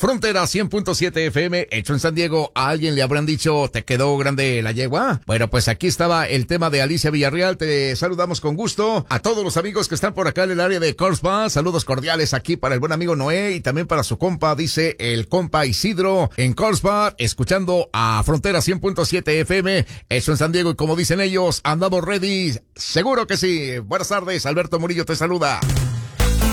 Frontera 100.7 FM, hecho en San Diego. ¿A alguien le habrán dicho, te quedó grande la yegua? Bueno, pues aquí estaba el tema de Alicia Villarreal. Te saludamos con gusto a todos los amigos que están por acá en el área de Carlsbad. Saludos cordiales aquí para el buen amigo Noé y también para su compa, dice el compa Isidro en Carlsbad, escuchando a Frontera 100.7 FM, hecho en San Diego. Y como dicen ellos, andamos ready. Seguro que sí. Buenas tardes, Alberto Murillo te saluda.